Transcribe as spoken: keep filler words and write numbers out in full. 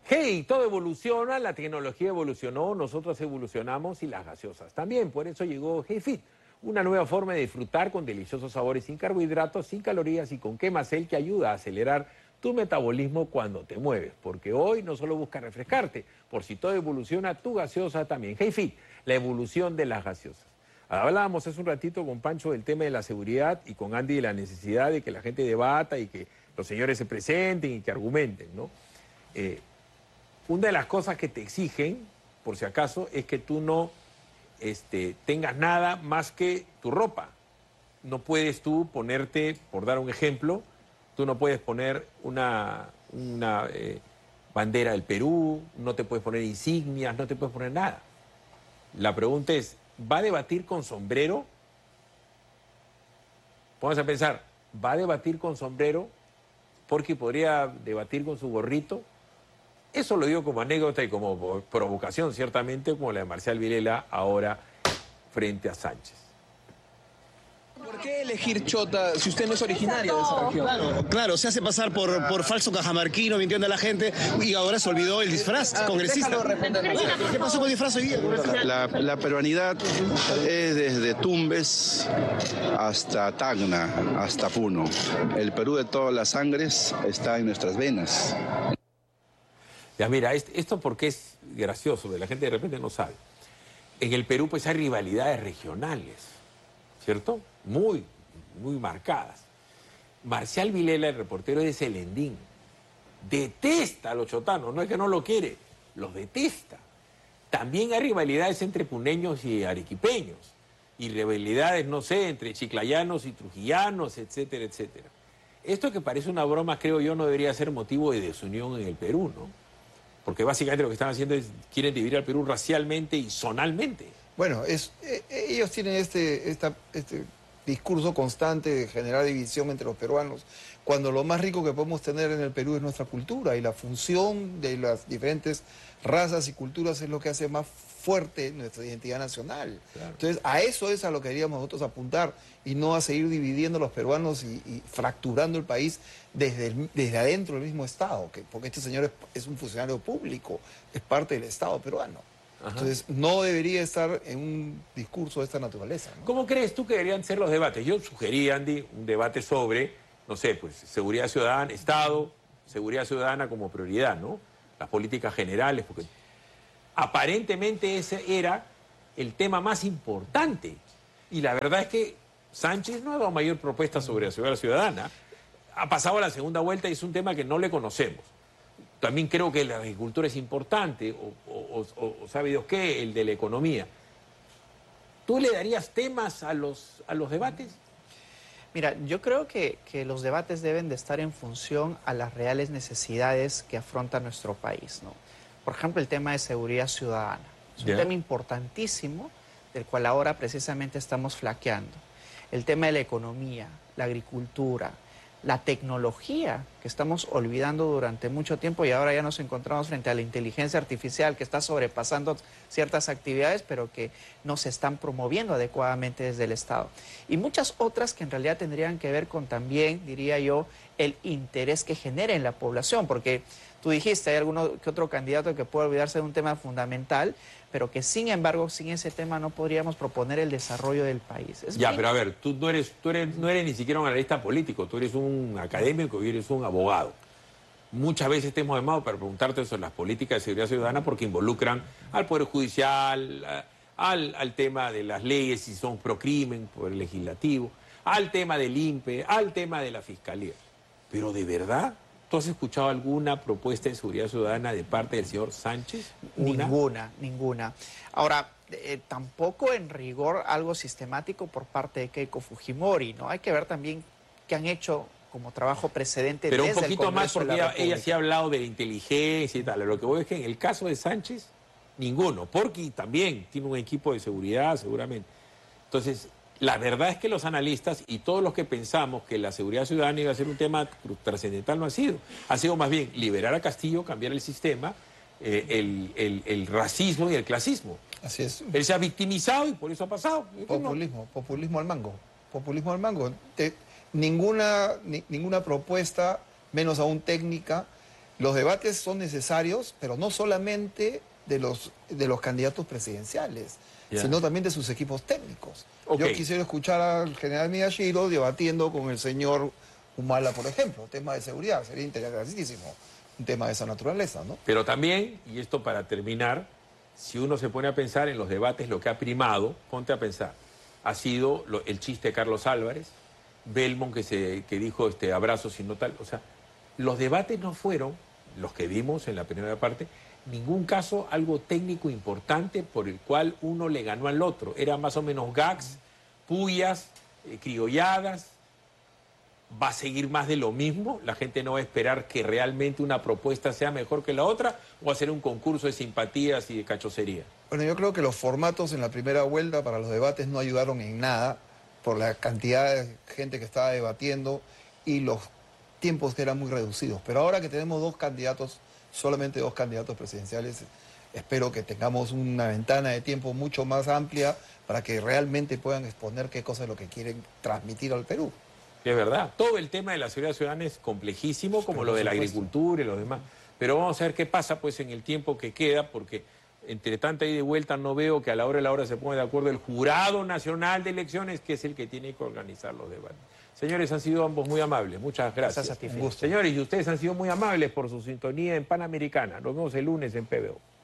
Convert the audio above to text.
Hey, todo evoluciona, la tecnología evolucionó, nosotros evolucionamos y las gaseosas también. Por eso llegó HeyFit, una nueva forma de disfrutar con deliciosos sabores sin carbohidratos, sin calorías y con quemacel que ayuda a acelerar tu metabolismo cuando te mueves. Porque hoy no solo busca refrescarte, por si todo evoluciona, tu gaseosa también. HeyFit, la evolución de las gaseosas. Hablábamos hace un ratito con Pancho del tema de la seguridad y con Andy de la necesidad de que la gente debata y que los señores se presenten y que argumenten, ¿no? Eh, Una de las cosas que te exigen, por si acaso, es que tú no este, tengas nada más que tu ropa. No puedes tú ponerte, por dar un ejemplo, tú no puedes poner una, una eh, bandera del Perú, no te puedes poner insignias, no te puedes poner nada. La pregunta es, ¿va a debatir con sombrero? Vamos a pensar, ¿va a debatir con sombrero? Porque podría debatir con su gorrito. Eso lo digo como anécdota y como provocación, ciertamente, como la de Marcial Vilela ahora frente a Sánchez. ¿Por qué elegir chota si usted no es originario de esa región? Claro, claro, se hace pasar por, por falso cajamarquino, mintiendo a la gente, y ahora se olvidó el disfraz, ah, congresista. ¿Qué pasó con el disfraz hoy día? La, la peruanidad es desde Tumbes hasta Tacna, hasta Puno. El Perú de todas las sangres está en nuestras venas. Ya mira, esto porque es gracioso, la gente de repente no sabe. En el Perú pues hay rivalidades regionales, ¿cierto? Muy, muy marcadas. Marcial Vilela, el reportero de Celendín, detesta a los chotanos, no es que no lo quiere, los detesta. También hay rivalidades entre puneños y arequipeños, y rivalidades, no sé, entre chiclayanos y trujillanos, etcétera, etcétera. Esto que parece una broma, creo yo, no debería ser motivo de desunión en el Perú, ¿no? Porque básicamente lo que están haciendo es, quieren dividir al Perú racialmente y zonalmente. Bueno, es, eh, ellos tienen este, esta, este discurso constante de generar división entre los peruanos, cuando lo más rico que podemos tener en el Perú es nuestra cultura, y la función de las diferentes razas y culturas es lo que hace más fuerte nuestra identidad nacional. Claro. Entonces, a eso es a lo que queríamos nosotros apuntar, y no a seguir dividiendo a los peruanos y, y fracturando el país desde, el, desde adentro del mismo Estado, que, porque este señor es, es un funcionario público, es parte del Estado peruano. Ajá. Entonces, no debería estar en un discurso de esta naturaleza, ¿no? ¿Cómo crees tú que deberían ser los debates? Yo sugerí, Andy, un debate sobre, no sé, pues, seguridad ciudadana, Estado, seguridad ciudadana como prioridad, ¿no? Las políticas generales, porque aparentemente ese era el tema más importante. Y la verdad es que Sánchez no ha dado mayor propuesta sobre la seguridad ciudadana. Ha pasado a la segunda vuelta y es un tema que no le conocemos. También creo que la agricultura es importante, o, o, o, o sabe Dios qué, el de la economía. ¿Tú le darías temas a los, a los debates? Mira, yo creo que, que los debates deben de estar en función a las reales necesidades que afronta nuestro país, ¿no? Por ejemplo, el tema de seguridad ciudadana. Es un yeah. tema importantísimo del cual ahora precisamente estamos flaqueando. El tema de la economía, la agricultura, la tecnología, que estamos olvidando durante mucho tiempo, y ahora ya nos encontramos frente a la inteligencia artificial que está sobrepasando ciertas actividades, pero que no se están promoviendo adecuadamente desde el Estado. Y muchas otras que en realidad tendrían que ver con también, diría yo, el interés que genera en la población, porque tú dijiste, hay alguno que otro candidato que puede olvidarse de un tema fundamental, pero que sin embargo, sin ese tema no podríamos proponer el desarrollo del país. Es ya, bien... pero a ver, tú no eres, tú eres, no eres ni siquiera un analista político, tú eres un académico y eres un abogado. Muchas veces te hemos llamado para preguntarte sobre las políticas de seguridad ciudadana porque involucran al Poder Judicial, a, al, al tema de las leyes, si son procrimen, Poder Legislativo, al tema del I N P E, al tema de la Fiscalía. Pero ¿de verdad tú has escuchado alguna propuesta de seguridad ciudadana de parte del señor Sánchez? ¿Una? Ninguna, ninguna. Ahora, eh, tampoco en rigor algo sistemático por parte de Keiko Fujimori, ¿no? Hay que ver también qué han hecho como trabajo precedente pero desde el Congreso. Pero un poquito más, porque ella, ella sí ha hablado de la inteligencia y tal. Lo que voy es que en el caso de Sánchez, ninguno. Porque también tiene un equipo de seguridad, seguramente. Entonces, la verdad es que los analistas y todos los que pensamos que la seguridad ciudadana iba a ser un tema trascendental no ha sido. Ha sido más bien liberar a Castillo, cambiar el sistema, eh, el, el, el racismo y el clasismo. Así es. Él se ha victimizado y por eso ha pasado. Populismo, no. populismo al mango. Populismo al mango. Te, ninguna, ni, ninguna propuesta, menos aún técnica, los debates son necesarios, pero no solamente de los, de los candidatos presidenciales, yeah. sino también de sus equipos técnicos. Okay. Yo quisiera escuchar al general Miyashiro debatiendo con el señor Humala, por ejemplo, tema de seguridad, sería interesantísimo, un tema de esa naturaleza, ¿no? Pero también, y esto para terminar, si uno se pone a pensar en los debates, lo que ha primado, ponte a pensar, ha sido lo, el chiste de Carlos Álvarez, Belmont que, se, que dijo este, abrazos y no tal, o sea, los debates no fueron, los que vimos en la primera parte, ningún caso algo técnico importante por el cual uno le ganó al otro. Era más o menos gags, pullas, eh, criolladas. Va a seguir más de lo mismo. La gente no va a esperar que realmente una propuesta sea mejor que la otra o hacer un concurso de simpatías y de cachocería. Bueno, yo creo que los formatos en la primera vuelta para los debates no ayudaron en nada por la cantidad de gente que estaba debatiendo y los tiempos que eran muy reducidos. Pero ahora que tenemos dos candidatos, solamente dos candidatos presidenciales, espero que tengamos una ventana de tiempo mucho más amplia para que realmente puedan exponer qué cosa es lo que quieren transmitir al Perú. Es verdad, todo el tema de la seguridad ciudadana es complejísimo, como lo de la agricultura y lo demás. Pero vamos a ver qué pasa pues en el tiempo que queda, porque entre tanta ida y vuelta no veo que a la hora de la hora se ponga de acuerdo el Jurado Nacional de Elecciones, que es el que tiene que organizar los debates. Señores, han sido ambos muy amables, muchas gracias. Gracias a ti, un gusto. Señores, y ustedes han sido muy amables por su sintonía en Panamericana. Nos vemos el lunes en P B O.